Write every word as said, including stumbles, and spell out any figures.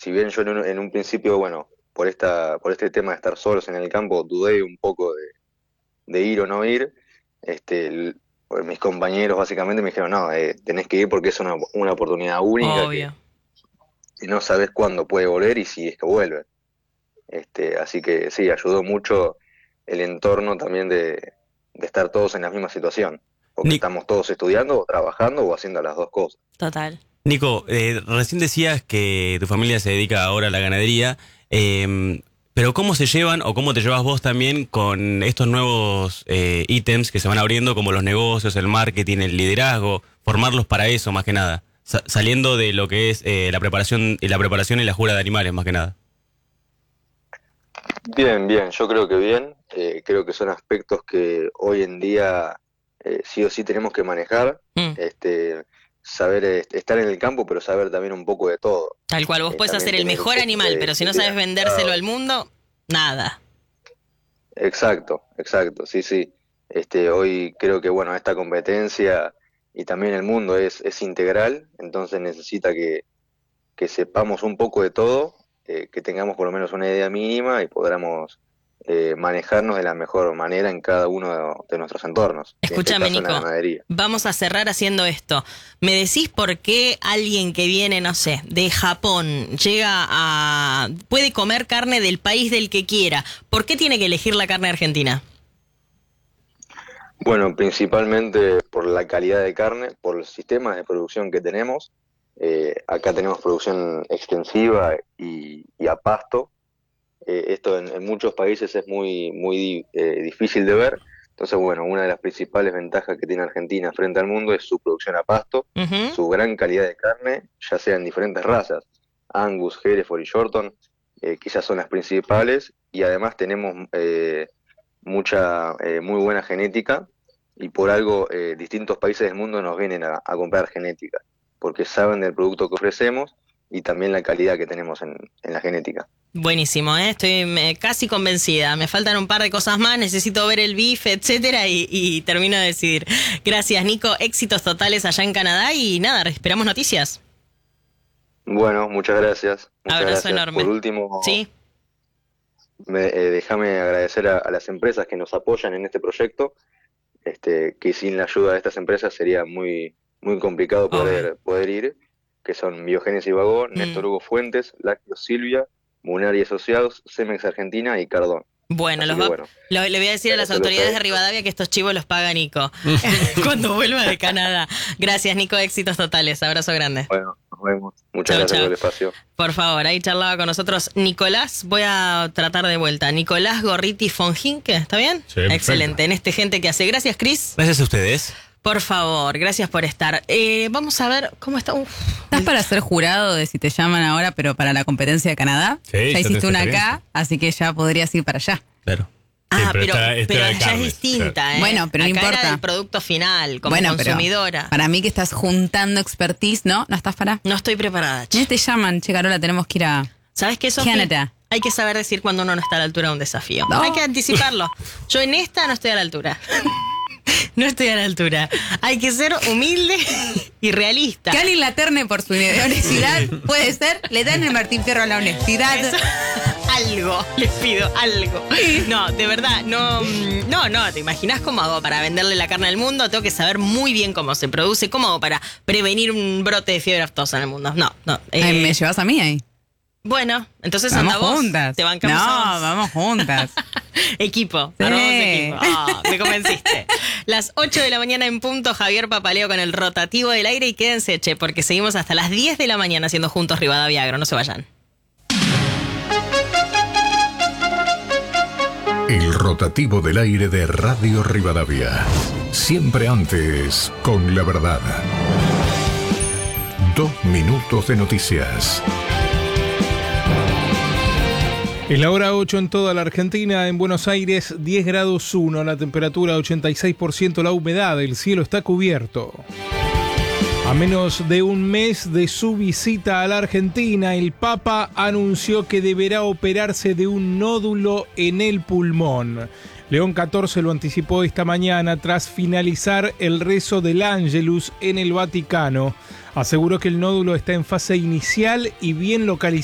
si bien yo en un, en un principio, bueno, por esta por este tema de estar solos en el campo, dudé un poco de, de ir o no ir, este, el- pues mis compañeros básicamente me dijeron, no, eh, tenés que ir porque es una, una oportunidad única que, Obvio. que no sabes cuándo puede volver y si es que vuelve. Este, así que sí, ayudó mucho el entorno también de, de estar todos en la misma situación, porque Ni- estamos todos estudiando o trabajando o haciendo las dos cosas. Total. Nico, eh, recién decías que tu familia se dedica ahora a la ganadería, eh, pero ¿cómo se llevan o cómo te llevas vos también con estos nuevos eh, ítems que se van abriendo, como los negocios, el marketing, el liderazgo, formarlos para eso más que nada, Sa- saliendo de lo que es eh, la preparación y la preparación y la jura de animales más que nada? Bien, bien, yo creo que bien, eh, creo que son aspectos que hoy en día eh, sí o sí tenemos que manejar, Mm, este, saber eh, estar en el campo, pero saber también un poco de todo. Tal cual, vos Eh, podés también hacer el tener un mejor poco animal, de, pero si no de sabes vendérselo cuidado. al mundo, nada. Exacto, exacto, sí, sí. Este, hoy creo que bueno, esta competencia y también el mundo es, es integral, entonces necesita que, que sepamos un poco de todo, eh, que tengamos por lo menos una idea mínima y podamos eh, manejarnos de la mejor manera en cada uno de, de nuestros entornos, y en este Escúchame, caso en la Nico, ganadería. vamos a cerrar haciendo esto. ¿Me decís por qué alguien que viene, no sé, de Japón, llega a... puede comer carne del país del que quiera? ¿Por qué tiene que elegir la carne argentina? Bueno, principalmente por la calidad de carne, por los sistemas de producción que tenemos. Eh, acá tenemos producción extensiva y, y a pasto. Eh, esto en, en muchos países es muy, muy eh, difícil de ver. Entonces, bueno, una de las principales ventajas que tiene Argentina frente al mundo es su producción a pasto, Ujú. su gran calidad de carne, ya sea en diferentes razas, Angus, Hereford y Shorton, eh, quizás son las principales, y además tenemos eh, mucha, eh, muy buena genética, y por algo eh, distintos países del mundo nos vienen a, a comprar genética, porque saben del producto que ofrecemos y también la calidad que tenemos en, en la genética. Buenísimo, ¿eh? Estoy me- casi convencida. Me faltan un par de cosas más, necesito ver el bife, etcétera, y, y termino de decidir. Gracias, Nico. Éxitos totales allá en Canadá y nada, esperamos noticias. Bueno, muchas gracias, muchas Abrazo gracias. Por enorme. último, Sí. me, eh, déjame agradecer a, a las empresas que nos apoyan en este proyecto, este, que sin la ayuda de estas empresas sería muy, muy complicado Obvio. poder, poder ir, que son Biogénesis Vagó, Mm. Néstor Hugo Fuentes, Lácteos Silvia, Munari Asociados, Cemex Argentina y Cardón. Bueno, Así los que va- bueno, lo- le voy a decir a las agradecérselos a autoridades de ellos. Rivadavia que estos chivos los paga Nico cuando vuelva de Canadá. Gracias, Nico. Éxitos totales. Abrazo grande. Bueno, nos vemos. Muchas Chao, gracias chao. por el espacio. Por favor, ahí charlaba con nosotros Nicolás. Voy a tratar de vuelta. Nicolás Gorriti Fonjinque, ¿está bien? Sí, perfecto. Excelente. En este Gente que hace. Gracias, Cris. Gracias a ustedes. Por favor, gracias por estar. Eh, vamos a ver cómo está. Uf. ¿Estás para ser jurado de si te llaman ahora, pero para la competencia de Canadá? Sí, ya ya hiciste tenés una experiencia. acá, así que ya podrías ir para allá. Claro. Ah, pero pero, esta- esta pero era de allá es carnes, distinta, ¿eh? Bueno, pero no Acá importa. era del producto final, como bueno, pero consumidora. para mí que estás juntando expertise, ¿no? ¿No estás para? No estoy preparada, che. ¿Quiénes te llaman? Che, Carola, tenemos que ir a... ¿Sabes qué, Sofi? Canadá. Hay que saber decir cuando uno no está a la altura de un desafío. No. Hay que anticiparlo. Yo en esta no estoy a la altura. No estoy a la altura. Hay que ser humilde y realista. Que alguien la terne por su honestidad, puede ser. Le dan el Martín Fierro a la honestidad. Eso- algo, les pido algo. No, de verdad, no, mm, no, no, ¿te imaginas cómo hago para venderle la carne al mundo? Tengo que saber muy bien cómo se produce, cómo hago para prevenir un brote de fiebre aftosa en el mundo. No, no. eh, Ay, ¿me llevas a mí ahí? Bueno, entonces Vamos anda vos. juntas. Te bancamos no, a vos. vamos juntas. Equipo, Sí. armamos equipo. Ah, me convenciste. Las ocho de la mañana en punto, Javier Papaleo con el rotativo del aire y quédense, che, porque seguimos hasta las diez de la mañana haciendo juntos Rivadavia Agro, no se vayan. El rotativo del aire de Radio Rivadavia. Siempre antes, con la verdad. Dos minutos de noticias. Es la hora ocho en toda la Argentina. En Buenos Aires, diez grados uno. La temperatura ochenta y seis por ciento. La humedad. El cielo está cubierto. A menos de un mes de su visita a la Argentina, el Papa anunció que deberá operarse de un nódulo en el pulmón. León catorce lo anticipó esta mañana tras finalizar el rezo del Ángelus en el Vaticano. Aseguró que el nódulo está en fase inicial y bien localizado.